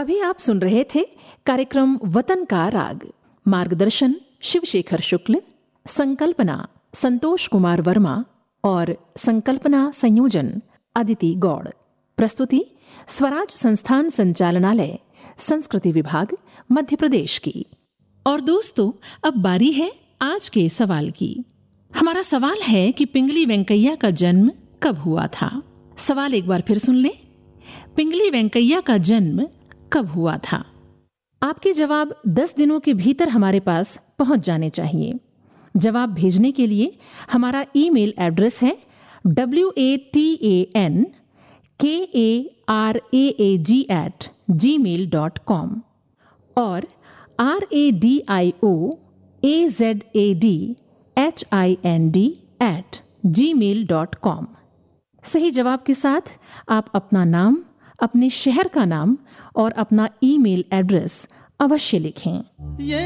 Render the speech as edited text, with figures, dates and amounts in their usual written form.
अभी आप सुन रहे थे कार्यक्रम वतन का राग। मार्गदर्शन शिवशेखर शुक्ल, संकल्पना संतोष कुमार वर्मा और संकल्पना संयोजन अदिति गौड़। प्रस्तुति स्वराज संस्थान संचालनालय, संस्कृति विभाग, मध्य प्रदेश की। और दोस्तों, अब बारी है आज के सवाल की। हमारा सवाल है कि पिंगली वेंकैया का जन्म कब हुआ था। सवाल एक बार फिर सुन लें। पिंगली वेंकैया का जन्म कब हुआ था? आपके जवाब 10 दिनों के भीतर हमारे पास पहुंच जाने चाहिए। जवाब भेजने के लिए हमारा ईमेल एड्रेस है watankaraag@gmail.com और radioazadhind@gmail.com। सही जवाब के साथ आप अपना नाम, अपने शहर का नाम और अपना ईमेल एड्रेस अवश्य लिखें।